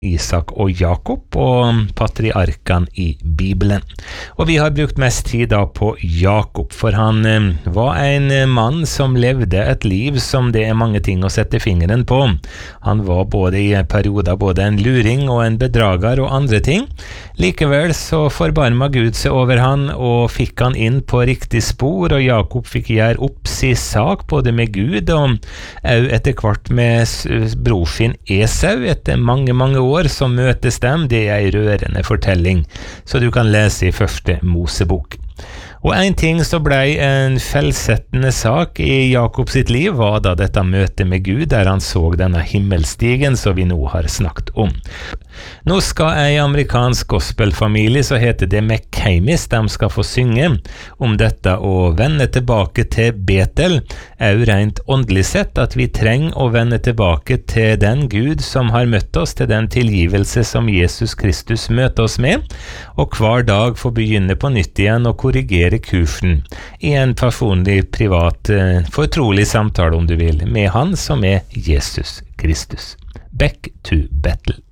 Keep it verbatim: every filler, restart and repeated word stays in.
Isak og Jakob og patriarkene i Bibelen. Og vi har brukt mest tid da på Jakob, for han eh, var en mann som levde et liv som det er mange ting å sette fingeren på. Han var både i perioder både en luring og en bedrager og andre ting. Likevel så forbarma Gud seg over han og fikk han inn på riktig spor, og Jakob fikk gjøre opp sin sak både med Gud og også etter hvert med bror sin Esau etter mange, mange år. Så møtes dem, det er en rørende fortelling, så du kan lese i første Mosebok. Og en ting som ble en feilsettende sak i Jakob sitt liv var da dette møtet med Gud, der han så denne himmelstigen som vi nå har snakket om. Nå skal en amerikansk gospelfamilie, så heter det McCamis, de skal få synge om dette og vende tilbake til Betel, er rent åndelig sett at vi trenger å vende tilbake til den Gud som har møtt oss, til den tilgivelse som Jesus Kristus møter oss med, og hver dag få begynne på nytt igjen og korrigere kursen i en personlig, privat, fortrolig samtale om du vil, med han som er Jesus Kristus. Back to Bethel.